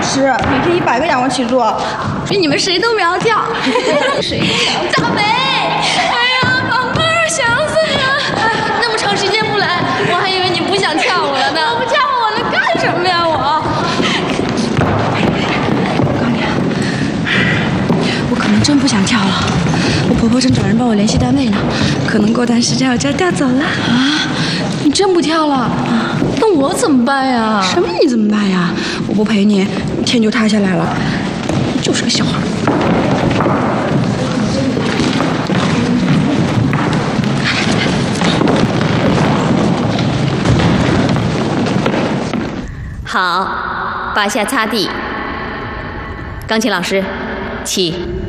师，每天100个仰卧起坐， 所以你们谁都苗条。谁都苗条？大美，哎呀，宝贝儿，想死你了！那么长时间不来，我还以为你不想跳舞了呢。我不跳舞，我能干什么呀？ 我可能真不想跳了。我婆婆正找人帮我联系单位呢，可能过段时间我就要调走了。 啊，你真不跳了？啊，那我怎么办呀？ 什么你怎么办呀？我不陪你，天就塌下来了。就是个笑话。 好，8下擦地。钢琴老师，起。